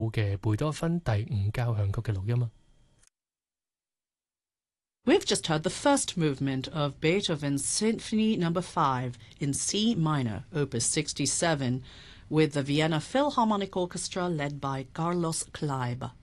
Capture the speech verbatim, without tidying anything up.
嘅貝多芬第五交響曲嘅錄音啊。 We've just heard the first movement of Beethoven's Symphony Number Five in C minor, Opus sixty-seven, with the Vienna Philharmonic Orchestra led by Carlos Kleiber.